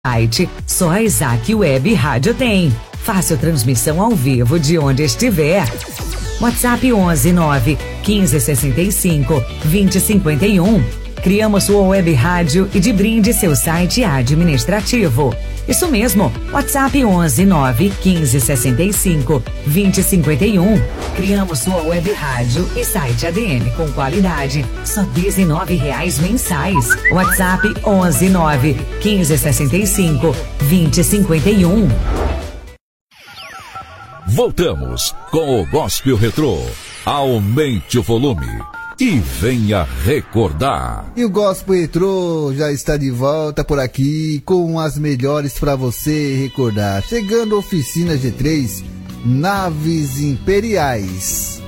site, só a Isaac Web Rádio tem. Fácil transmissão ao vivo de onde estiver. WhatsApp 11 9 15 65 20 51. Criamos sua web rádio e de brinde seu site administrativo. Isso mesmo, WhatsApp 11 9 15 65 20 51. Criamos sua web rádio e site ADM com qualidade, só R$19 mensais. WhatsApp 11 9 15 65 20 51. Voltamos com o Gospel Retrô. Aumente o volume e venha recordar. E o Gospel Retrô já está de volta por aqui com as melhores para você recordar. Chegando a Oficina G3, Naves Imperiais.